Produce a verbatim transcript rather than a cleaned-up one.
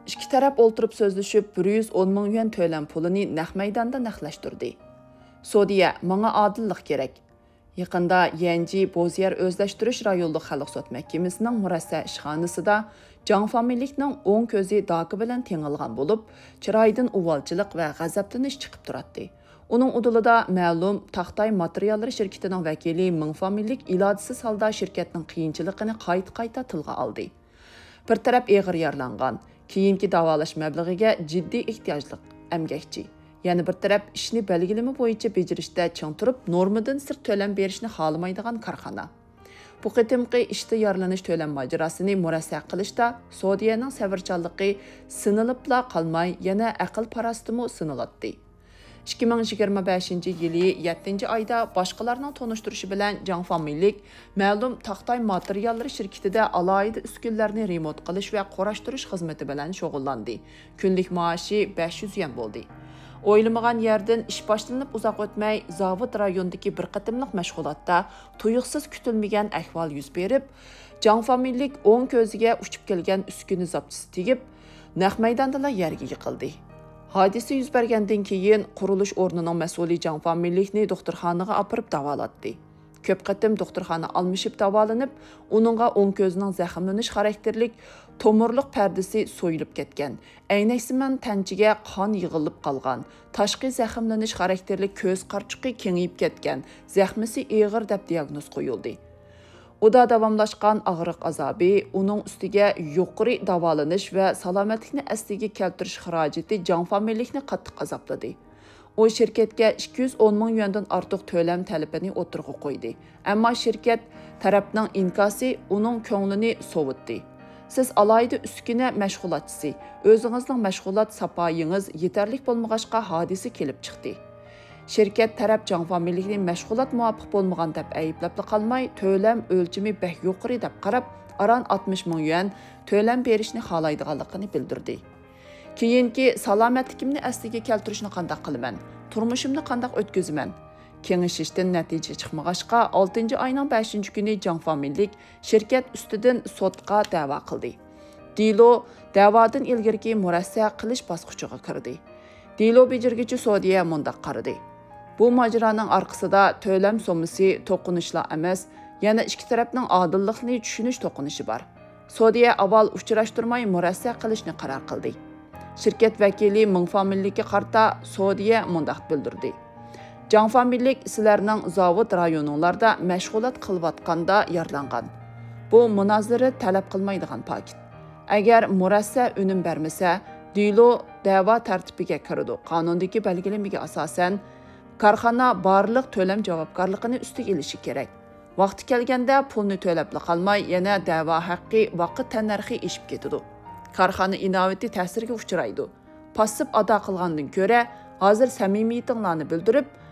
ikki taraf o'ltirib so'zlashib bir yuz o'n ming yuan to'lam pulini naq maydonda naqlashtirdi. Sodiya, "Menga odillik kerak." Yaqında Yanji Boziyer Özləşdiriş rayonluq xalq sot məhkəməsinin murassa ishxonasida Can familikning o'ng ko'zi doki bilan tengilgan bo'lib, chiroyidan uvolchilik va g'azablanish chiqib turadi. Uning udulida ma'lum Taxtay materiallar shirkatining vakili Ming familik ilojisiz holda shirkatning qiyinchiligini qayta-qayta tilga oldi. Bir taraf eg'ir yarlangan, keyingi davolash mablag'iga jiddiy ehtiyojli emgakchi. Yani bir taraf ishni belgilimi bo'yicha bejirishda ching turib, normadan sirt to'lam berishni xohlamaydigan korxona. Bu qitimqi ishda yarlanish to'lam mojarosini murassa qilishda Sodiyaning savrchanligi sinilibla qolmay, yana aql parastimi siniladi. ikki ming yigirma beshinchi yili yettinchi oyda boshqalarning tonishtirishi bilan Can familik ma'lum Taxtay materiallar shirkatida alohida uskunlarni remont qilish va qorashtirish xizmati bilan shug'ullandi. Kunlik maoshi besh yuz yuan bo'ldi. O'ylamagan yerdan ish boshlanib uzoq o'tmay, zavod rayonidagi bir qatimliq mashg'ulotda tuyuqsiz kutilmagan ahvol yuz berib, Can familik o'ng ko'ziga uchib kelgan uskuni zapchisi tegib, naq maydonda yerga yiqildi. Hodisa yuz bergandan keyin qurilish o'rnining mas'uli Can familikni doktorxonaga olib davolatdi. Ko'p qatim doktorxona almashib davolanib, uningga o'ng ko'zining zaxmlanish xarakterlik tomirliq pardasi so'yilib ketgan, aynaksimon tanchiga qon yig'ilib qolgan, tashqi zaxmlanish xarakterlik ko'z qarchiqi kengayib ketgan, zaxmisi og'ir deb diagnoz qo'yildi. Uda davomlashgan og'riq azobi uning ustiga yuqori davolanish va salomatlikni asliga keltirish xarajati Can familikni qattiq azobladi. O şirketga ikki yuz o'n ming yuandan ortiq to'lam talabini o'tirg'i qo'ydi. Ammo shirkat tarafning inkosi uning ko'nglini sovutdi. Siz alayda uskuna mashg'ulotchisi, o'zingizning mashg'ulot sapoyingiz yetarli bo'lmag'achqa hodisa kelib chiqdi. Shirkat taraf Can familikning mashg'ulot muvofiq bo'lmagan deb ayblab qolmay, to'lam o'lchami beh yuqori deb qarab, aran oltmish ming yuan to'lam berishni xohlaydiganligini bildirdi. Keyingi salomatligimni asliga keltirishni qanday qilaman? Turmushimni qanday o'tkazaman? Kengashishdan natija chiqmag'achqa oltinchi oyning beshinchi kuni Can familik shirkat ustidan sotga da'vo qildi. Dilo da'vodan ilgirki murassa qilish bosqichiga kirdi. Dilo bejirgichi Sodiya mundaq qaradi. Bu mojaroning orqasida to'lam so'misi to'qinishlar emas, yana ikki tarafning odillikni tushunish to'qinishi bor. Sodiya avval uchrashtirmay murassa qilishni qaror qildi. Şirket vakili Ming familikka qarta Sodiya mundaq bildirdi. Can familik sizlarning zavod rayoninglarda mashg'ulot qilayotganda yarlangan. Bu munozara talab qilmaydigan paket. Agar murassa unum bermasa, Dilo da'vo tartibiga kirdi. Qonundagi belgilamaga asosan korxona barliq to'lam javobgarligini ustiga olishi kerak. Vaqti kelganda pulni to'lab qolmay, yana da'vo haqqi vaqt tanarxi eshib ketadi. Korxona inovati ta'sirga uchraydi. Passiv ado qilgandan ko'ra, hozir samimiyatinglarni bildirib,